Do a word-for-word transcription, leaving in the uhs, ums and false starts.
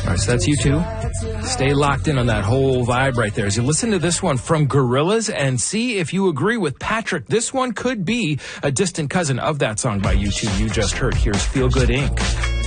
right, so that's you two. Stay locked in on that whole vibe right there as you listen to this one from Gorillaz and see if you agree with Patrick. This one could be a distant cousin of that song by U two you just heard. Here's Feel Good Incorporated.